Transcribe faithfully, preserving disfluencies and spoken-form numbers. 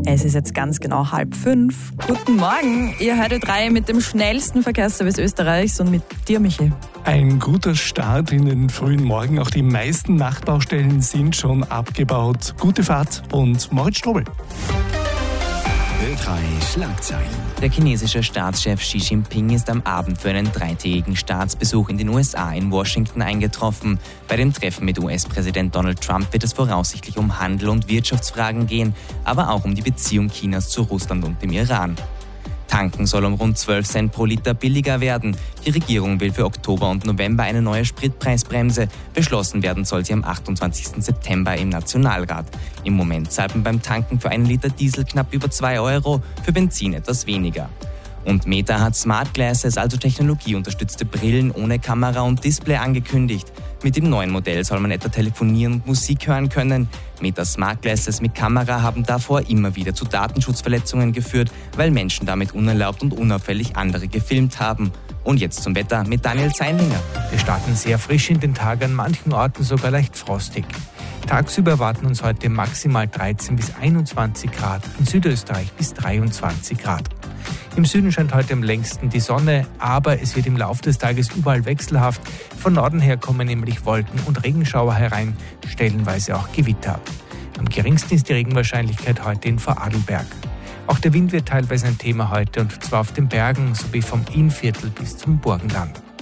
Es ist jetzt ganz genau halb fünf. Guten Morgen, ihr hört drei mit dem schnellsten Verkehrsservice Österreichs und mit dir, Michi. Ein guter Start in den frühen Morgen. Auch die meisten Nachtbaustellen sind schon abgebaut. Gute Fahrt und Moritz Strobel. Ö drei Schlagzeilen. Der chinesische Staatschef Xi Jinping ist am Abend für einen dreitägigen Staatsbesuch in den U S A in Washington eingetroffen. Bei dem Treffen mit U S-Präsident Donald Trump wird es voraussichtlich um Handel und Wirtschaftsfragen gehen, aber auch um die Beziehung Chinas zu Russland und dem Iran. Tanken soll um rund zwölf Cent pro Liter billiger werden. Die Regierung will für Oktober und November eine neue Spritpreisbremse. Beschlossen werden soll sie am achtundzwanzigsten September im Nationalrat. Im Moment zahlt man beim Tanken für einen Liter Diesel knapp über zwei Euro, für Benzin etwas weniger. Und Meta hat Smart Glasses, also technologieunterstützte Brillen ohne Kamera und Display, angekündigt. Mit dem neuen Modell soll man etwa telefonieren und Musik hören können. Meta Smart Glasses mit Kamera haben davor immer wieder zu Datenschutzverletzungen geführt, weil Menschen damit unerlaubt und unauffällig andere gefilmt haben. Und jetzt zum Wetter mit Daniel Zeinlinger. Wir starten sehr frisch in den Tag, an manchen Orten sogar leicht frostig. Tagsüber erwarten uns heute maximal dreizehn bis einundzwanzig Grad, in Südösterreich bis dreiundzwanzig Grad. Im Süden scheint heute am längsten die Sonne, aber es wird im Laufe des Tages überall wechselhaft. Von Norden her kommen nämlich Wolken und Regenschauer herein, stellenweise auch Gewitter. Am geringsten ist die Regenwahrscheinlichkeit heute in Vorarlberg. Auch der Wind wird teilweise ein Thema heute, und zwar auf den Bergen sowie vom Innviertel bis zum Burgenland.